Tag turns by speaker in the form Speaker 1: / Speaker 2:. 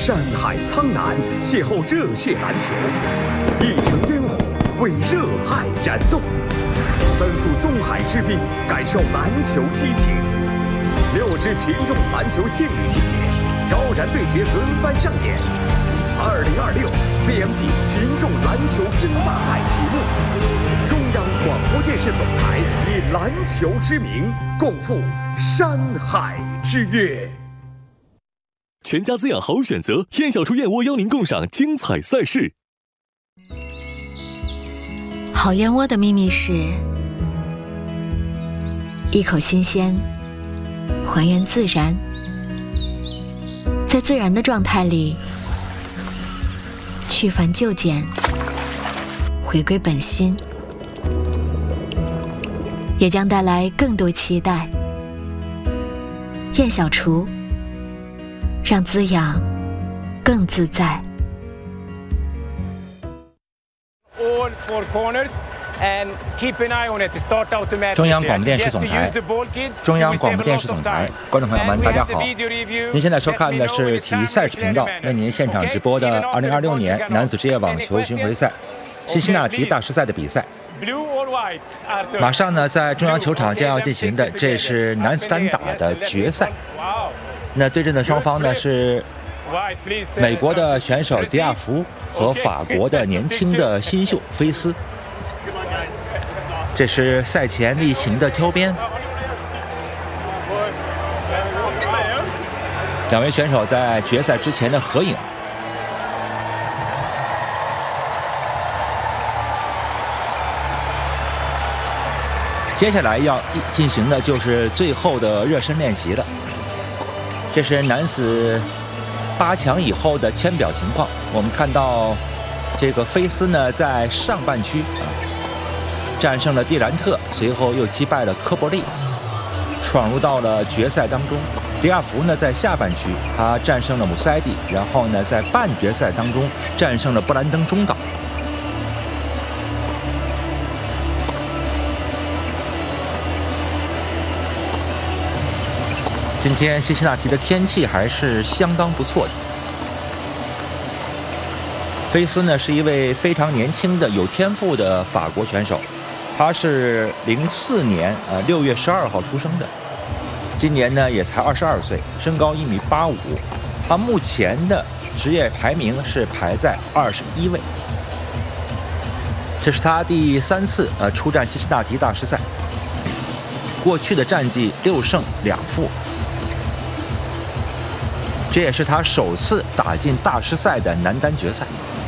Speaker 1: 山海苍南，邂逅热血篮球，一城烟火为热爱燃动，奔赴东海之滨，感受篮球激情。6支群众篮球健力集结，高燃对决轮番上演。2026 CMG 群众篮球争霸赛启幕，中央广播电视总台以篮球之名，共赴山海之约。
Speaker 2: 全家滋养好选择，燕小厨燕窝邀您共赏精彩赛事。
Speaker 3: 好燕窝的秘密是一口新鲜，还原自然，在自然的状态里去繁就简，回归本心，也将带来更多期待。燕小厨，让滋养更自在。
Speaker 4: 中央广播电视总台，中央广播电视总台，观众朋友们，大家好！您现在收看的是体育赛事频道为您现场直播的2026年男子职业网球巡回赛辛辛那提大师赛的比赛。马上呢，在中央球场将要进行的，这是男子单打的决赛。那对阵的双方呢是美国的选手迪亚福和法国的年轻的新秀菲斯。这是赛前例行的挑边，两位选手在决赛之前的合影。接下来要进行的就是最后的热身练习了。这是男子8强以后的签表情况。我们看到这个菲斯呢，在上半区战胜了蒂兰特，随后又击败了科伯利，闯入到了决赛当中。迪亚福呢，在下半区他战胜了姆塞蒂，然后呢，在半决赛当中战胜了布兰登中岛。今天辛辛那提的天气还是相当不错的。菲斯呢，是一位非常年轻的有天赋的法国选手。他是04年6月12号出生的，今年呢也才22岁，身高1.85米。他目前的职业排名是排在21位。这是他第3次出战辛辛那提大师赛，过去的战绩6胜2负，这也是他首次打进大师赛的男单决赛。